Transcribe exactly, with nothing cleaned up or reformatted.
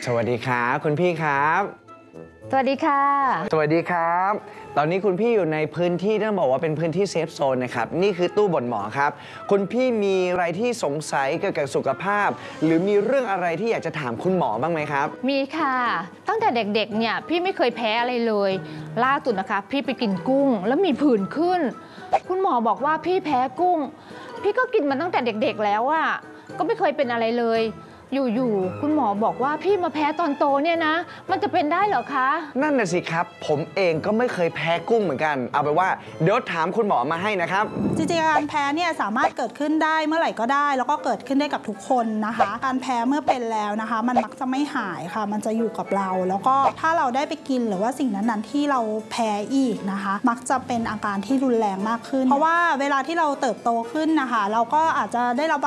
สวัสดีครับคุณพี่ครับสวัสดีค่ะสวัสดีครับตอนนี้คุณพี่อยู่ในพื้นที่ต้องบอกว่าเป็นพื้นที่เซฟโซนนะครับนี่คือตู้บ่นหมอครับคุณพี่มีอะไรที่สงสัยเกี่ยวกับสุขภาพหรือมีเรื่องอะไรที่อยากจะถามคุณหมอบ้างไหมครับมีค่ะตั้งแต่เด็กๆเนี่ยพี่ไม่เคยแพ้อะไรเลยล่าสุดนะคะพี่ไปกินกุ้งแล้วมีผื่นขึ้นคุณหมอบอกว่าพี่แพ้กุ้งพี่ก็กินมาตั้งแต่เด็กๆแล้วอะก็ไม่เคยเป็นอะไรเลยอยู่ๆคุณหมอบอกว่าพี่มาแพ้ตอนโตเนี่ยนะมันจะเป็นได้เหรอคะนั่นน่ะสิครับผมเองก็ไม่เคยแพ้กุ้งเหมือนกันเอาไปว่าเดี๋ยวถามคุณหมอมาให้นะครับจริงๆการแพ้เนี่ยสามารถเกิดขึ้นได้เมื่อไหร่ก็ได้แล้วก็เกิดขึ้นได้กับทุกคนนะคะการแพ้เมื่อเป็นแล้วนะคะมันมักจะไม่หายค่ะมันจะอยู่กับเราแล้วก็ถ้าเราได้ไปกินหรือว่าสิ่งนั้นๆที่เราแพ้อีกนะคะมักจะเป็นอาการที่รุนแรงมากขึ้นเพราะว่าเวลาที่เราเติบโตขึ้นนะคะเราก็อาจจะได้รับ